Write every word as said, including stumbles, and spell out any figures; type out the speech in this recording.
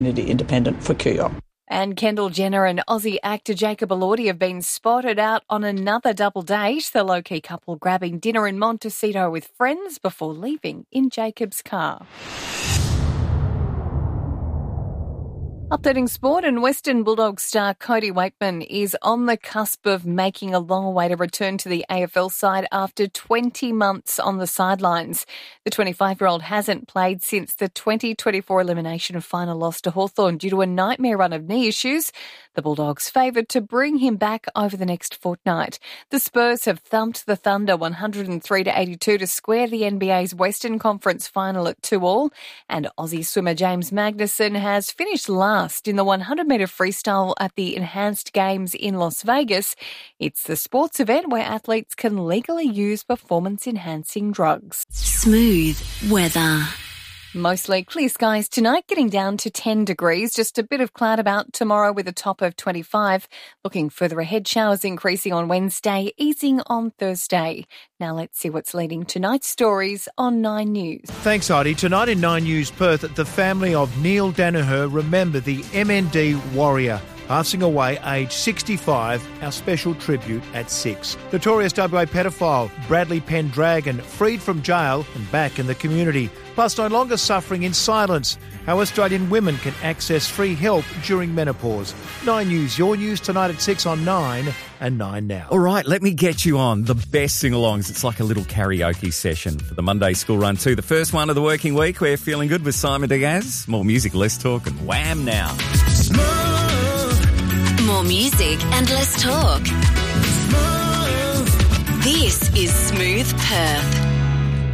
independent for Kooyong. And Kendall Jenner and Aussie actor Jacob Elordi have been spotted out on another double date. The low-key couple grabbing dinner in Montecito with friends before leaving in Jacob's car. Updating sport, and Western Bulldogs star Cody Wakeman is on the cusp of making a long way to return to the A F L side after twenty months on the sidelines. The twenty-five-year-old hasn't played since the twenty twenty-four elimination final loss to Hawthorn due to a nightmare run of knee issues. The Bulldogs favoured to bring him back over the next fortnight. The Spurs have thumped the Thunder one hundred three to eighty-two to square the N B A's Western Conference final at two all, and Aussie swimmer James Magnussen has finished last in the one hundred metre freestyle at the Enhanced Games in Las Vegas. It's the sports event where athletes can legally use performance-enhancing drugs. Smooth weather. Mostly clear skies tonight, getting down to ten degrees. Just a bit of cloud about tomorrow with a top of twenty-five. Looking further ahead, showers increasing on Wednesday, easing on Thursday. Now let's see what's leading tonight's stories on Nine News. Thanks, Heidi. Tonight in Nine News Perth, the family of Neil Danaher remember the M N D warrior, passing away aged sixty-five, our special tribute at six. Notorious W A pedophile Bradley Pendragon freed from jail and back in the community, plus no longer suffering in silence. How Australian women can access free help during menopause. Nine News, your news tonight at six on Nine and Nine Now. All right, let me get you on the best sing-alongs. It's like a little karaoke session for the Monday School Run too. The first one of the working week. We're feeling good with Simon Diaz. More music, less talk, and wham now. Smooth. More music and less talk. Smooth. This is Smooth Perth.